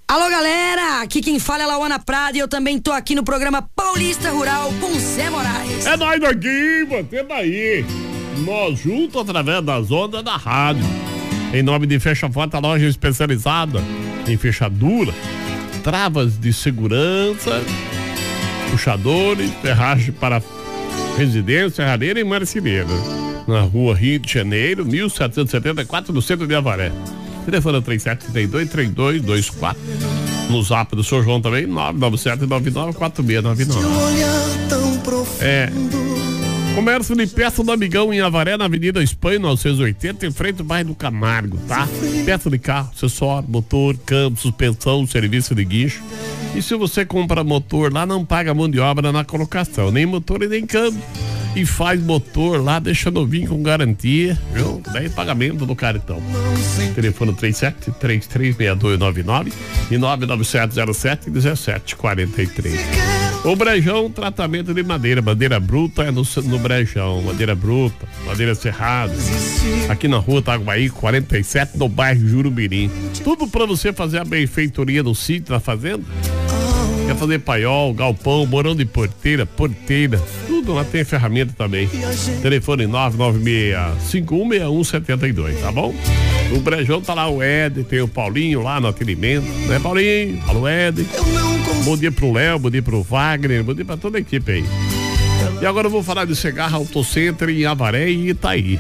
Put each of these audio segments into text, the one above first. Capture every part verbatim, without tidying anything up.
Alô, galera, aqui quem fala é Lauana Prada e eu também tô aqui no programa Paulista Rural com Zé Moraes. É nóis daqui, você daí. Nós juntos através das ondas da rádio. Em nome de Fecha Forte, a loja especializada em fechadura, travas de segurança, puxadores, ferragem para residência, serradeira e marceneira. Na rua Rio de Janeiro, mil setecentos e setenta e quatro, no centro de Avaré. Telefone três sete três dois, três dois dois quatro. No zap do senhor João também, nove nove sete nove nove quatro seis nove nove. É. Comércio de peça do Amigão em Avaré, na Avenida Espanha, novecentos e oitenta, em frente ao bairro do Camargo, tá? Peça de carro, acessório, motor, câmbio, suspensão, serviço de guincho. E se você compra motor lá, não paga mão de obra na colocação, nem motor e nem câmbio. E faz motor lá, deixa novinho com garantia, viu? Daí pagamento do cartão. Telefone três sete três três seis dois nove nove e nove nove sete zero sete um sete quatro três. O Brejão, tratamento de madeira, madeira bruta é no, no Brejão, madeira bruta, madeira serrada. Aqui na rua Itaguaí, quarenta e sete, no bairro Jurumirim. Tudo pra você fazer a benfeitoria no sítio, na fazenda. Quer fazer paiol, galpão, morão de porteira, porteira, tudo lá tem ferramenta também. Telefone nove nove seis cinco um seis um sete dois, tá bom? O Brejão tá lá o Ed, tem o Paulinho lá no atendimento, né, Paulinho? Alô, Ed. Bom dia pro Léo, bom dia pro Wagner, bom dia pra toda a equipe aí. E agora eu vou falar de Segarra Auto Center em Avaré e Itaí.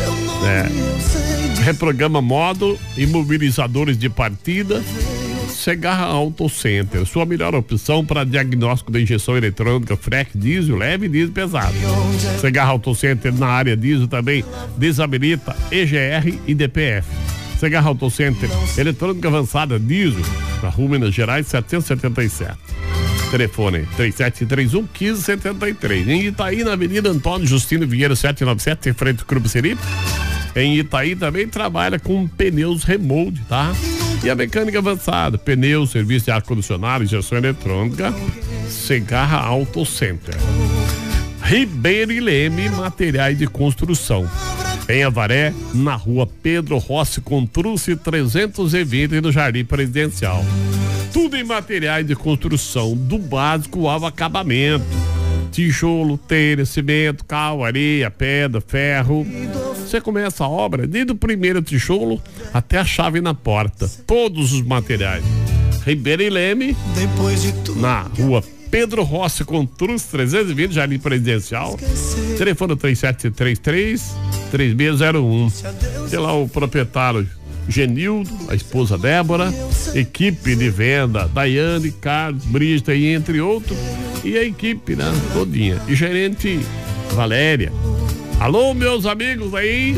É. Reprograma modo, imobilizadores de partida. Segarra Auto Center, sua melhor opção para diagnóstico da injeção eletrônica, freque, diesel, leve e diesel pesado. Segarra Auto Center na área diesel também desabilita E G R e D P F. Segarra Auto Center, eletrônica avançada diesel, na rua Minas Gerais setecentos e setenta e sete. Telefone três sete três um, um cinco sete três. Em Itaí, na Avenida Antônio Justino Vieira setecentos e noventa e sete, em frente ao Clube Seripe. Em Itaí também trabalha com pneus remold, tá? E a mecânica avançada, pneus, serviço de ar-condicionado, injeção eletrônica, Segarra Auto Center. Ribeiro e Leme, materiais de construção. Em Avaré, na rua Pedro Rossi Contrucci trezentos e vinte, no Jardim Presidencial. Tudo em materiais de construção, do básico ao acabamento. Tijolo, telha, cimento, cal, areia, pedra, ferro. Você começa a obra desde o primeiro tijolo até a chave na porta. Todos os materiais. Ribeiro e Leme, na rua Pedro Rossi Contrucci trezentos e vinte, Jardim Presidencial. Telefone três sete três três, três seis zero um. Tem lá o proprietário Genildo, a esposa Débora, equipe de venda Daiane, Carlos, Brista e entre outros, e a equipe, né, todinha, e gerente Valéria. Alô, meus amigos aí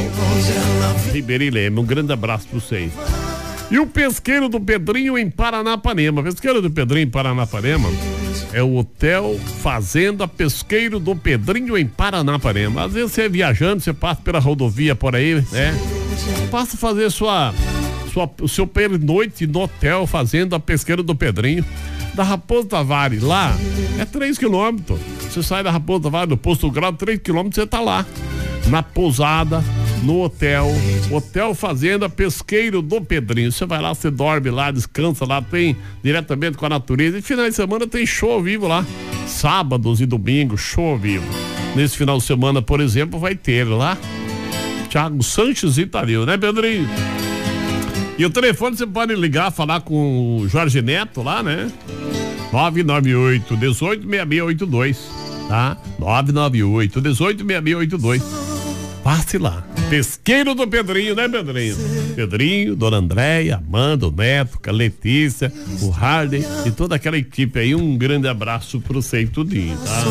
do Ribeiro e Leme, um grande abraço para vocês. E o Pesqueiro do Pedrinho em Paranapanema. Pesqueiro do Pedrinho em Paranapanema é o Hotel Fazenda Pesqueiro do Pedrinho em Paranapanema. Às vezes você é viajando, você passa pela rodovia por aí, né? Passa a fazer sua, sua, o seu pernoite no Hotel Fazenda Pesqueiro do Pedrinho. Da Raposo Tavares, lá é três quilômetros. Você sai da Raposo Tavares, do Posto Grau, três quilômetros, você tá lá. Na pousada, no hotel, Hotel Fazenda Pesqueiro do Pedrinho. Você vai lá, você dorme lá, descansa lá, tem diretamente com a natureza. E final de semana tem show ao vivo lá. Sábados e domingos, show ao vivo. Nesse final de semana, por exemplo, vai ter lá Thiago Sanches e Tadeu, né, Pedrinho? E o telefone você pode ligar, falar com o Jorge Neto lá, né? nove nove oito, um oito, seis seis oito dois, tá? nove nove oito, um oito, seis seis oito dois. Passe lá. Pesqueiro do Pedrinho, né, Pedrinho? Pedrinho, Dona Andréia, Amanda, o Neto, a Letícia, o Harley e toda aquela equipe aí. Um grande abraço pro você e tudinho, tá?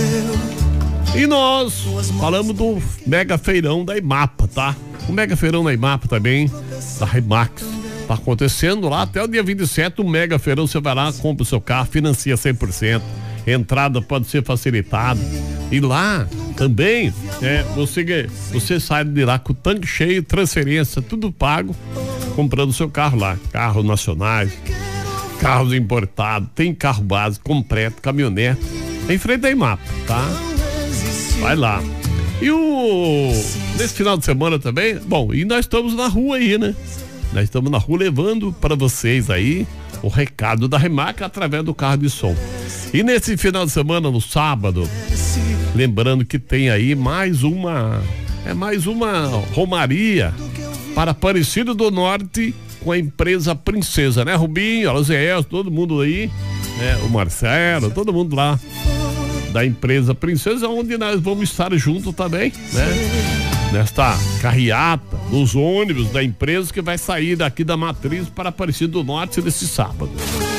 E nós falamos do Mega Feirão da Imapa, tá? O Mega Feirão da Imapa também, da Remax. Tá acontecendo lá até o dia vinte e sete, o Mega Feirão. Você vai lá, compra o seu carro, financia cem por cento. Entrada pode ser facilitada. E lá também, é, você, você sai de lá com o tanque cheio, transferência, tudo pago, comprando seu carro lá. Carros nacionais, carros importados, tem carro básico, completo, caminhonete. Em frente da Imapa, tá? Vai lá. E o nesse final de semana também, bom, e nós estamos na rua aí, né? Nós estamos na rua levando para vocês aí o recado da Remax através do carro de som. E nesse final de semana, no sábado, lembrando que tem aí mais uma, é mais uma romaria para Aparecida do Norte com a empresa Princesa, né? Rubinho, Alaziel, todo mundo aí, né? O Marcelo, todo mundo lá da empresa Princesa, onde nós vamos estar juntos também, né? Nesta carreata, nos ônibus da empresa que vai sair daqui da Matriz para Aparecida do Norte nesse sábado.